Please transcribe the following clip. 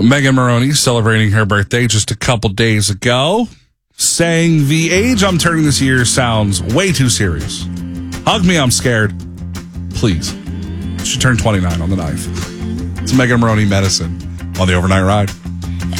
Megan Maroney celebrating her birthday just a couple days ago, saying the age I'm turning this year sounds way too serious. Hug me, I'm scared. Please. She turned 29 on the 9th. It's Megan Maroney Medicine on the Overnight Ride.